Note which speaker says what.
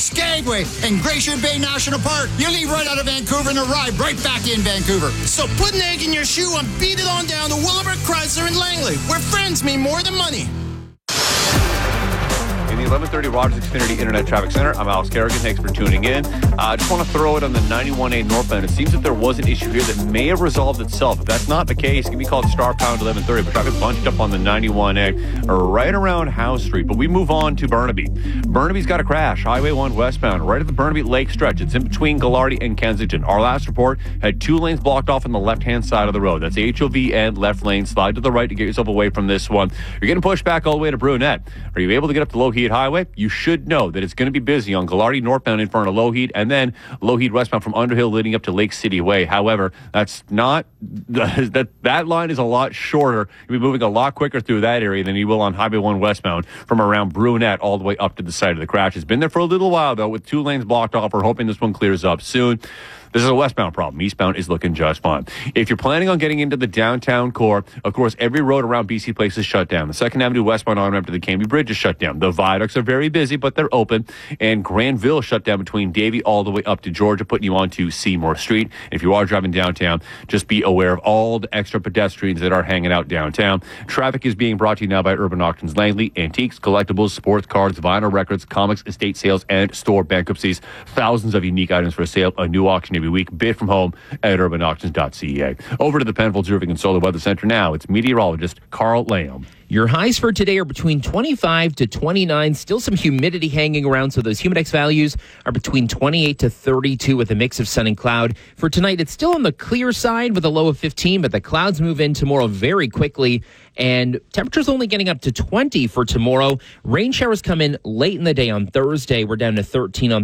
Speaker 1: Skagway and Glacier Bay National Park. You leave right out of Vancouver and arrive right back in Vancouver.
Speaker 2: So put an egg in your shoe and beat it on down to Willowbrook Chrysler in Langley, where friends mean more than money.
Speaker 3: In the 1130 Rogers Xfinity Internet Traffic Center, I'm Alex Kerrigan. Thanks for tuning in. I just want to throw it on the 91A northbound. It seems that there was an issue here that may have resolved itself. If that's not the case, give me a call at star pound 1130. But traffic bunched up on the 91A right around Howe Street. But we move on to Burnaby. Burnaby's got a crash, Highway 1 westbound, right at the Burnaby Lake stretch. It's in between Gallardi and Kensington. Our last report had 2 lanes blocked off on the left-hand side of the road. That's HOV and left lane. Slide to the right to get yourself away from this one. You're getting pushed back all the way to Brunette. Are you able to get up to Lougheed Highway? You should know that it's going to be busy on Gallardi northbound in front of Lougheed, and then Lougheed westbound from Underhill leading up to Lake City Way. However, that's not that line is a lot shorter. You'll be moving a lot quicker through that area than you will on Highway 1 westbound from around Brunette all the way up to the site of the crash. It's been there for a little while, though, with 2 lanes blocked off. We're hoping this one clears up soon. This is a westbound problem. Eastbound is looking just fine. If you're planning on getting into the downtown core, of course, every road around BC Place is shut down. The 2nd Avenue westbound on-ramp to the Cambie Bridge is shut down. The viaducts are very busy, but they're open. And Granville shut down between Davie all the way up to Georgia, putting you onto Seymour Street. If you are driving downtown, just be aware of all the extra pedestrians that are hanging out downtown. Traffic is being brought to you now by Urban Auctions Langley. Antiques, collectibles, sports cards, vinyl records, comics, estate sales, and store bankruptcies. Thousands of unique items for sale. A new auction every week. Bid from home at urbanauctions.ca. Over to the Penfolds Roofing and Solar Weather Center now. It's meteorologist Carl Lamb.
Speaker 4: Your highs for today are between 25 to 29. Still some humidity hanging around, so those humidex values are between 28 to 32 with a mix of sun and cloud. For tonight, it's still on the clear side with a low of 15, but the clouds move in tomorrow very quickly, and temperatures only getting up to 20 for tomorrow. Rain showers come in late in the day on Thursday. We're down to 13 on